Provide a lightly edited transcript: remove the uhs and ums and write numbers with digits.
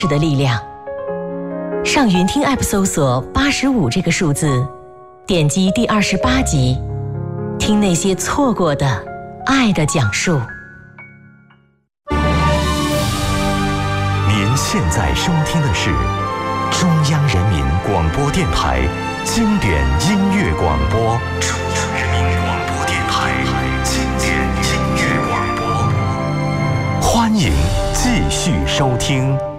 的力量。上云听 App 搜索85这个数字，点击第28集，听那些错过的爱的讲述。 您现在收听的是中央人民广播电台经典音乐广播。中央人民广播电台经典音乐广播，欢迎继续收听。